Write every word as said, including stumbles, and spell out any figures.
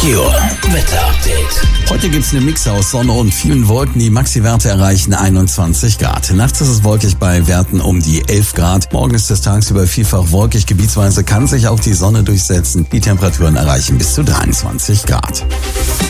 Pure Wetter Update. Heute gibt's eine Mix aus Sonne und vielen Wolken. Die Maxi-Werte erreichen einundzwanzig Grad. Nachts ist es wolkig bei Werten um die elf Grad. Morgen ist es tagsüber vielfach wolkig. Gebietsweise kann sich auch die Sonne durchsetzen. Die Temperaturen erreichen bis zu dreiundzwanzig Grad.